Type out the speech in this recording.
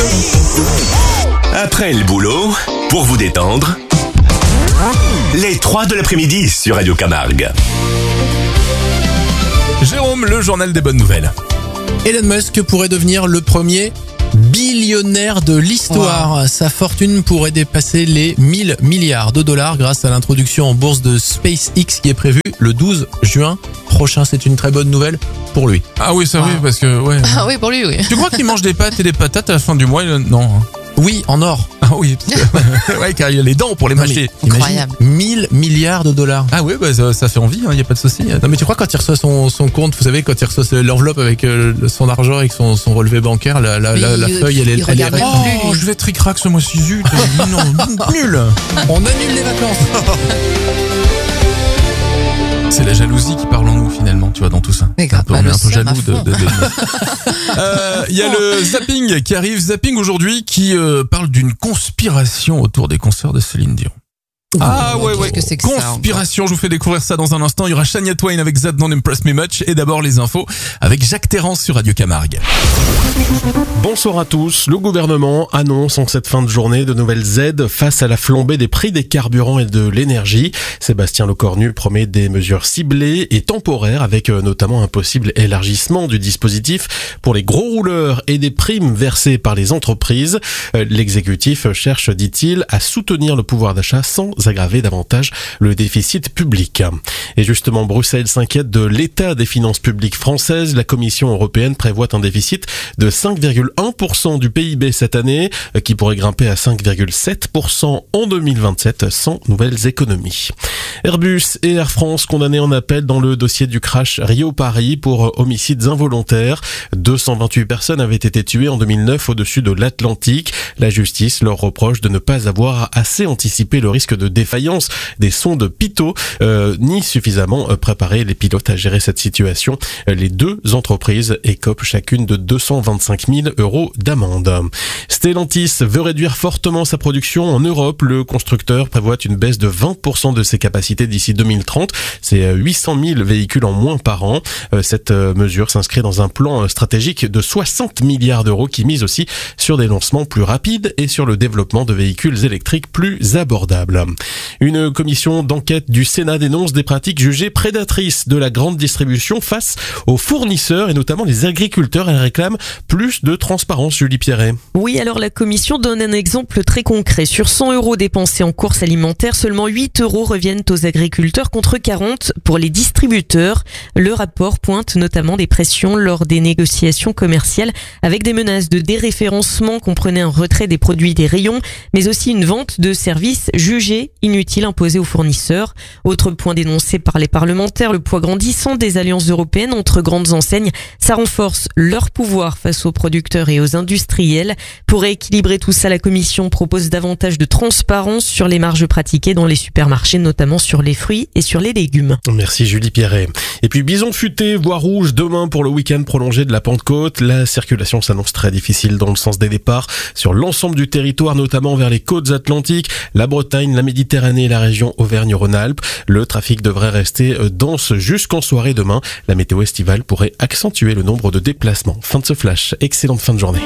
Après le boulot, pour vous détendre, les 3 de l'après-midi sur Radio Camargue. Jérôme, le journal des bonnes nouvelles. Elon Musk pourrait devenir le premier billionnaire de l'histoire. Wow. Sa fortune pourrait dépasser les 1000 milliards de dollars grâce à l'introduction en bourse de SpaceX qui est prévue le 12 juin prochain. C'est une très bonne nouvelle pour lui. Ah oui, ça oui, parce que... ouais. Ah oui, pour lui, oui. Tu crois qu'il mange des pâtes et des patates à la fin du mois? Non. Oui, en or. Ah oui, ouais, car il a les dents pour les mâcher. Incroyable. 1000 milliards de dollars. Ah oui, bah ça fait envie, il n'y a pas de souci. Non mais tu crois quand il reçoit son compte, vous savez, quand il reçoit l'enveloppe avec son argent, avec son relevé bancaire, la feuille, elle est regarde même plus, oh, lui. je vais être ric-rac ce mois-ci, zut. Non, nul. On annule les vacances. C'est la jalousie qui parle en nous finalement, tu vois, dans tout ça. Mais grave, on est un peu seum jaloux de il y a le zapping qui arrive, zapping aujourd'hui, qui parle d'une conspiration autour des concerts de Céline Dion. Ah ouais, Qu'est-ce que c'est que ça, conspiration, je vous fais découvrir ça dans un instant. Il y aura Shania Twain avec That Don't Impress Me Much. Et d'abord les infos avec Jacques Terrance sur Radio Camargue. Bonsoir à tous. Le gouvernement annonce en cette fin de journée de nouvelles aides face à la flambée des prix des carburants et de l'énergie. Sébastien Lecornu promet des mesures ciblées et temporaires avec notamment un possible élargissement du dispositif pour les gros rouleurs et des primes versées par les entreprises. L'exécutif cherche, dit-il, à soutenir le pouvoir d'achat sans aggraver davantage le déficit public. Et justement, Bruxelles s'inquiète de l'état des finances publiques françaises. La Commission européenne prévoit un déficit de 5,1% du PIB cette année, qui pourrait grimper à 5,7% en 2027 sans nouvelles économies. Airbus et Air France condamnés en appel dans le dossier du crash Rio-Paris pour homicides involontaires. 228 personnes avaient été tuées en 2009 au-dessus de l'Atlantique. La justice leur reproche de ne pas avoir assez anticipé le risque de défaillance des sondes Pitot, ni suffisamment préparé les pilotes à gérer cette situation. Les deux entreprises écopent chacune de 225 000 € d'amende. Stellantis veut réduire fortement sa production en Europe. Le constructeur prévoit une baisse de 20% de ses capacités d'ici 2030. C'est 800 000 véhicules en moins par an. Cette mesure s'inscrit dans un plan stratégique de 60 milliards d'euros qui mise aussi sur des lancements plus rapides et sur le développement de véhicules électriques plus abordables. Une commission d'enquête du Sénat dénonce des pratiques jugées prédatrices de la grande distribution face aux fournisseurs et notamment les agriculteurs. Elle réclame plus de transparence, Julie Pierret. Oui, alors la commission donne un exemple très concret. Sur 100 € dépensés en courses alimentaires, seulement 8 € reviennent aux agriculteurs contre 40 pour les distributeurs. Le rapport pointe notamment des pressions lors des négociations commerciales avec des menaces de déréférencement comprenaient un retrait des produits des rayons, mais aussi une vente de services jugés inutile imposée aux fournisseurs. Autre point dénoncé par les parlementaires, le poids grandissant des alliances européennes entre grandes enseignes. Ça renforce leur pouvoir face aux producteurs et aux industriels. Pour rééquilibrer tout ça, la Commission propose davantage de transparence sur les marges pratiquées dans les supermarchés, notamment sur les fruits et sur les légumes. Merci Julie Pierret. Et puis bison futé, voie rouge demain pour le week-end prolongé de la Pentecôte. La circulation s'annonce très difficile dans le sens des départs sur l'ensemble du territoire, notamment vers les côtes atlantiques, la Bretagne, la Méditerranée et la région Auvergne-Rhône-Alpes. Le trafic devrait rester dense jusqu'en soirée demain. La météo estivale pourrait accentuer le nombre de déplacements. Fin de ce flash. Excellente fin de journée.